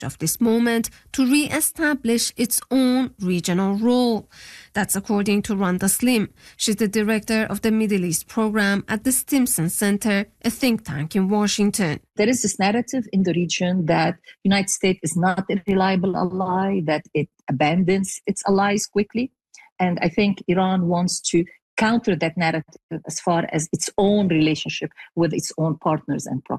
of this moment to re-establish its own regional role. That's according to Rhonda Slim. She's the director of the Middle East program at the Stimson Center, a think tank in Washington. There is this narrative in the region that the United States is not a reliable ally, that it abandons its allies quickly. And I think Iran wants to counter that narrative as far as its own relationship with its own partners and proxies.